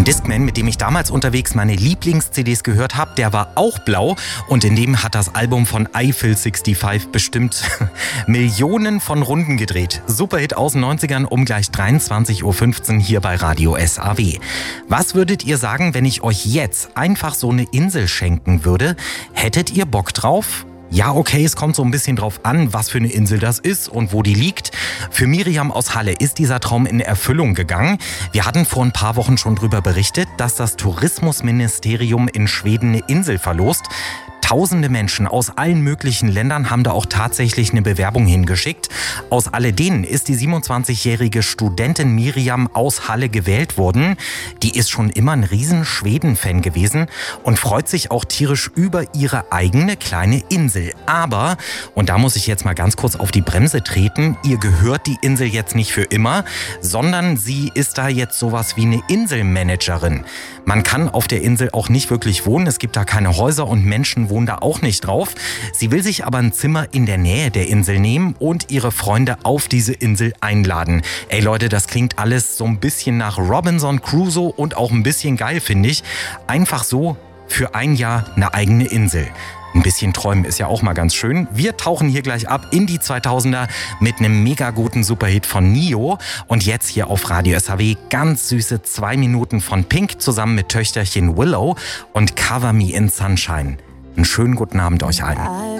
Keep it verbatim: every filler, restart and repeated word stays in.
Discman, mit dem ich damals unterwegs meine Lieblings-C Ds gehört habe, der war auch blau und in dem hat das Album von Eiffel fünfundsechzig bestimmt Millionen von Runden gedreht. Superhit aus den neunzigern um gleich dreiundzwanzig Uhr fünfzehn hier bei Radio S A W. Was würdet ihr sagen, wenn ich euch jetzt einfach so eine Insel schenken würde? Hättet ihr Bock drauf? Ja, okay, es kommt so ein bisschen drauf an, was für eine Insel das ist und wo die liegt. Für Miriam aus Halle ist dieser Traum in Erfüllung gegangen. Wir hatten vor ein paar Wochen schon darüber berichtet, dass das Tourismusministerium in Schweden eine Insel verlost. Tausende Menschen aus allen möglichen Ländern haben da auch tatsächlich eine Bewerbung hingeschickt. Aus alledem ist die siebenundzwanzigjährige Studentin Miriam aus Halle gewählt worden. Die ist schon immer ein riesen Schweden-Fan gewesen und freut sich auch tierisch über ihre eigene kleine Insel. Aber, und da muss ich jetzt mal ganz kurz auf die Bremse treten, ihr gehört die Insel jetzt nicht für immer, sondern sie ist da jetzt sowas wie eine Inselmanagerin. Man kann auf der Insel auch nicht wirklich wohnen, es gibt da keine Häuser und Menschen wohnen da auch nicht drauf. Sie will sich aber ein Zimmer in der Nähe der Insel nehmen und ihre Freunde auf diese Insel einladen. Ey Leute, das klingt alles so ein bisschen nach Robinson Crusoe und auch ein bisschen geil, finde ich. Einfach so für ein Jahr eine eigene Insel. Ein bisschen träumen ist ja auch mal ganz schön. Wir tauchen hier gleich ab in die zweitausender mit einem mega guten Superhit von Nio. Und jetzt hier auf Radio S A W ganz süße zwei Minuten von Pink zusammen mit Töchterchen Willow und Cover Me in Sunshine. Einen schönen guten Abend euch allen.